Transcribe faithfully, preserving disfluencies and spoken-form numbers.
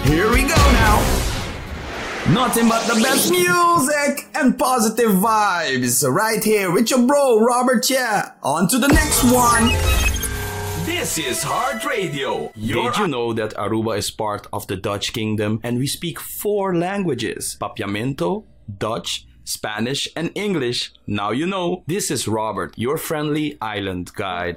Here we go now. Nothing but the best music and positive vibes right here with your bro Robert Chia. On to the next one. This is Heart Radio. Did you know that Aruba is part of the Dutch Kingdom and we speak four languages? Papiamento, Dutch, Spanish, and English. Now you know. This is Robert, your friendly island guide.